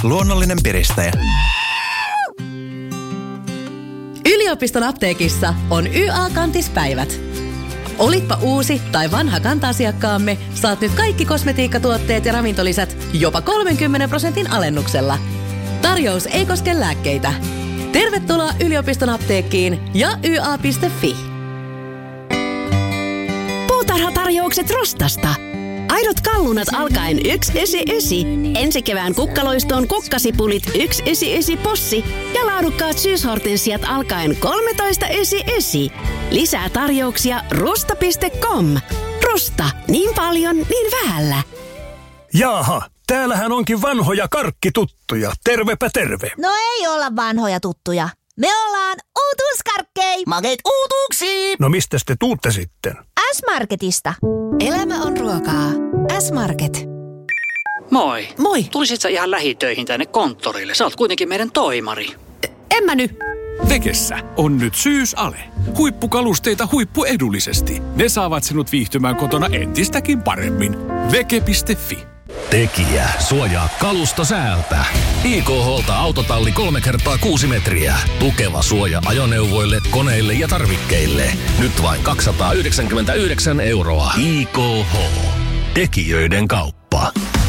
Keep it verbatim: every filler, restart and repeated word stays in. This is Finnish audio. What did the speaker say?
luonnollinen piristäjä. Yliopiston apteekissa on Y A-kantispäivät. Olitpa uusi tai vanha kanta-asiakkaamme, saat nyt kaikki kosmetiikkatuotteet ja ravintolisät jopa kolmenkymmenen prosentin alennuksella. Tarjous ei koske lääkkeitä. Tervetuloa yliopiston apteekkiin ja y a piste f i. Puutarhatarjoukset Rostasta. Aidot kallunat alkaen yksi yhdeksänkymmentäyhdeksän. Ensi kevään kukkaloistoon kukkasipulit yksi yhdeksänkymmentäyhdeksän possi ja laadukkaat syyshortensiat alkaen kolmetoista yhdeksänkymmentäyhdeksän. Lisää tarjouksia rusta piste com. Rusta. Niin paljon, niin vähällä. Jaaha, täällähän onkin vanhoja karkkituttuja. Tervepä terve. No ei olla vanhoja tuttuja. Me ollaan uutuuskarkkei. Makeet uutuuksiin. No mistä te tuutte sitten? S-Marketista. Elämä on ruokaa. S-Market. Moi. Moi. Tulisit sä ihan lähitöihin tänne konttorille? Sä oot kuitenkin meidän toimari. En mä nyt. Vekessä on nyt syysale. Huippukalusteita huippuedullisesti. Ne saavat sinut viihtymään kotona entistäkin paremmin. Veke piste fi. Tekijä, suojaa kalusto säältä. I K H:lta autotalli kolme kertaa kuusi metriä. Tukeva suoja ajoneuvoille, koneille ja tarvikkeille. Nyt vain kaksisataayhdeksänkymmentäyhdeksän euroa. I K H. Tekijöiden kauppa.